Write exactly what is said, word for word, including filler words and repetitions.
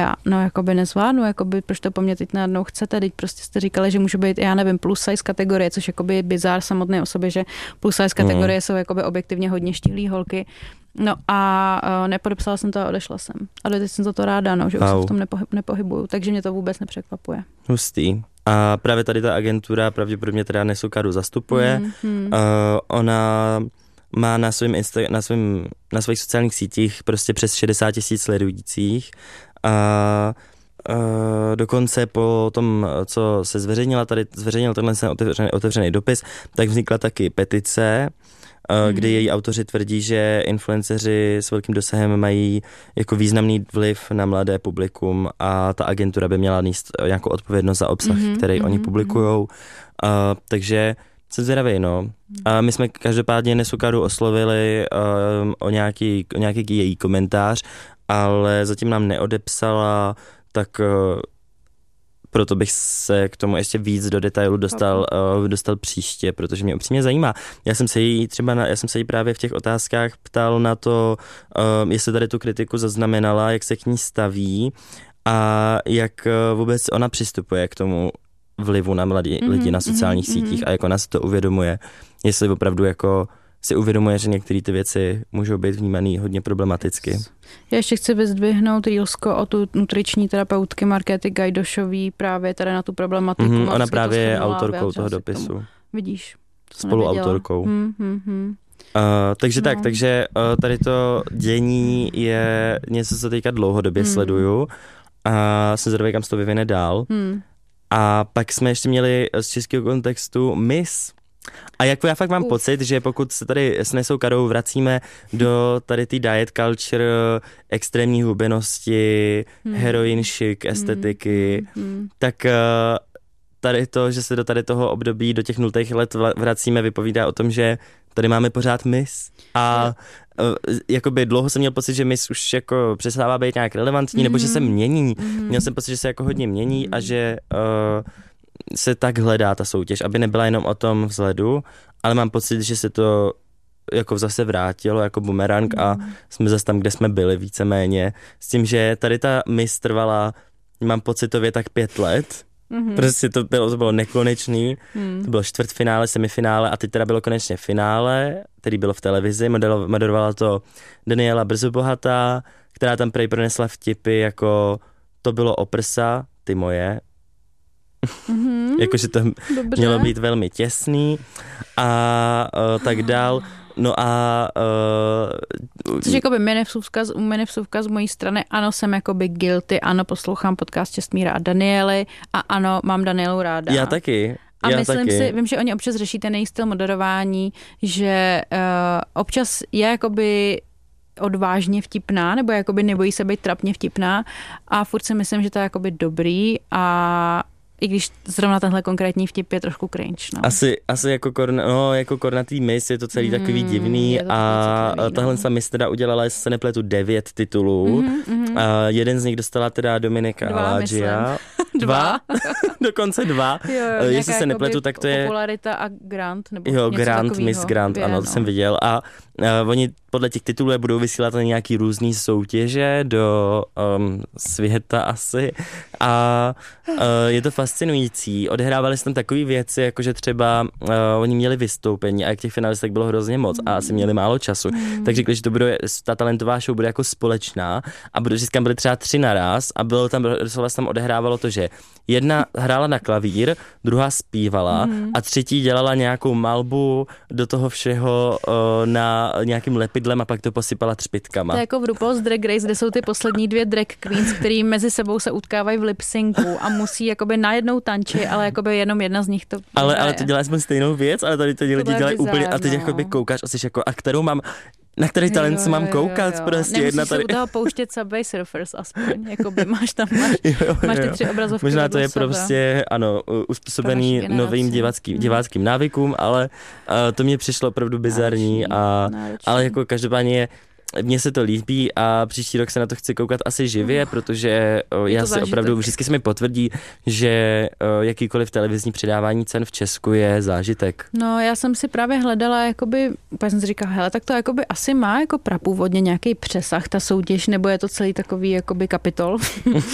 já, no jakoby nezvládnu, jakoby proč to po mně teď najednou chcete, teď prostě jste říkali, že můžu být, já nevím, plus size kategorie, což jakoby je bizár samotné o sobě, že plus size kategorie mm. jsou jakoby objektivně hodně štíhlý holky. No a uh, nepodepsala jsem to a odešla jsem. Ale teď jsem za to ráda, no, že už se v tom nepohy- nepohybuju, takže mě to vůbec nepřekvapuje. Hustý. A právě tady ta agentura pravděpodobně teda Nesukaru zastupuje. Mm-hmm. Uh, ona má na svým Insta- na svým, na svých sociálních sítích prostě přes šedesát tisíc sledujících. A uh, dokonce po tom, co se zveřejnila tady, zveřejnil tenhle otevřený, otevřený dopis, tak vznikla taky petice, mm. kdy její autoři tvrdí, že influenceři s velkým dosahem mají jako významný vliv na mladé publikum a ta agentura by měla nést nějakou odpovědnost za obsah, mm-hmm, který mm-hmm, oni publikujou. Uh, takže jsem zvědavý, no. A my jsme každopádně Nesukaru oslovili uh, o, nějaký, o nějaký její komentář, ale zatím nám neodepsala, tak uh, proto bych se k tomu ještě víc do detailu dostal, uh, dostal příště, protože mě upřímně zajímá. Já jsem se jí třeba, na, já jsem se jí právě v těch otázkách ptal na to, uh, jestli tady tu kritiku zaznamenala, jak se k ní staví a jak uh, vůbec ona přistupuje k tomu vlivu na mladí mm-hmm, lidi na sociálních mm-hmm, sítích a jak ona si to uvědomuje, jestli opravdu jako si uvědomuje, že některé ty věci můžou být vnímaný hodně problematicky. Já ještě chci vyzdvihnout reelsko o tu nutriční terapeutky Markéty Gajdošový právě tady na tu problematiku. Mm-hmm, ona právě je autorkou toho dopisu. Vidíš. Spoluautorkou. Mm-hmm. Uh, takže no. tak, takže uh, tady to dění je něco, co teďka dlouhodobě mm. sleduju a jsem zvědavý, kam se to vyvine dál. Mm. A pak jsme ještě měli z českého kontextu Miss. A jako já fakt mám Uf. pocit, že pokud se tady s Nesukarou vracíme do tady té diet culture, extrémní hubenosti, hmm. heroin chic, estetiky, hmm. Hmm. tak tady to, že se do tady toho období, do těch nultých let vracíme, vypovídá o tom, že tady máme pořád Miss. A uh, jakoby dlouho jsem měl pocit, že Miss už jako přestává být nějak relevantní, mm-hmm. nebo že se mění. Mm-hmm. Měl jsem pocit, že se jako hodně mění a že uh, se tak hledá ta soutěž, aby nebyla jenom o tom vzhledu, ale mám pocit, že se to jako zase vrátilo jako bumerang mm. a jsme zase tam, kde jsme byli víceméně. S tím, že tady ta Miss trvala, mám pocitově tak pět let. Mm-hmm. Prostě to bylo, to bylo nekonečný. Mm. To bylo čtvrtfinále, semifinále a teď teda bylo konečně finále, který bylo v televizi. Modelo, moderovala to Daniela Brzobohatá, která tam prej pronesla vtipy jako to bylo o prsa, ty moje. Mm-hmm. Jakože to Dobře. Mělo být velmi těsný a uh, tak dál. No a... Uh, Což jakoby minivsuvka, minivsuvka z mojí strany, ano, jsem jakoby guilty, ano, poslouchám podcast Čestmíra a Daniely a ano, mám Danielu ráda. Já taky. A Já myslím taky. si, vím, že oni občas řeší ten její styl moderování, že uh, občas je jakoby odvážně vtipná, nebo jakoby nebojí se být trapně vtipná a furt si myslím, že to je jakoby dobrý a i když zrovna tenhle konkrétní vtip je trošku cringe. No. Asi, asi jako, korna, no, jako kornatý Miss je to celý mm, takový divný a citlivý, tahle no. Miss teda udělala, jestli se nepletu, devět titulů. Mm, mm. A jeden z nich dostala teda Dominika Aladžia. Dva. Dokonce dva. Jo, jo, jestli se nepletu, tak to je... Popularita a Grant. Nebo jo, něco Grant, takovýho. Miss Grant, je, ano, to no. jsem viděl. A uh, oni podle těch titulů budou vysílat na nějaký různý soutěže do um, světa asi. A uh, je to fascinující. Odehrávali se tam takové věci, jakože třeba uh, oni měli vystoupení a jak těch finalistek bylo hrozně moc a asi měli málo času. Mm. Tak řekli, že to bude, ta talentová show bude jako společná a vždycky byly třeba tři naraz a bylo tam, vlastně tam odehrávalo to, že jedna hrála na klavír, druhá zpívala mm. a třetí dělala nějakou malbu do toho všeho uh, na nějakým lepidlem a pak to posypala třpitkama. To je jako v RuPaul's Drag Race, kde jsou ty poslední dvě drag queens, který mezi sebou se utkávají v lip-syncu a musí jakoby najednou tančit, ale jakoby jenom jedna z nich to Ale, ale to dělá jsme stejnou věc, ale tady to lidi dělají úplně a teď no. jakoby koukáš a jsi jako, a kterou mám na který talent se mám koukat, jo, jo. Prostě Nemusíš jedna tady. Nemusíš se u toho pouštět Subway Surfers aspoň, jakoby máš tam, máš, jo, jo. máš ty tři obrazovky. Možná to je sebe. Prostě, ano, uspůsobený novým diváckým, diváckým návykům, ale uh, to mě přišlo opravdu bizarní, a, ale jako každopádně je, mně se to líbí a příští rok se na to chci koukat asi živě, protože o, já se opravdu, vždycky se mi potvrdí, že o, jakýkoliv televizní předávání cen v Česku je zážitek. No já jsem si právě hledala, jakoby, úplně jsem si říkala, hele, tak to jakoby asi má jako prapůvodně nějaký přesah ta soutěž, nebo je to celý takový jakoby kapitol.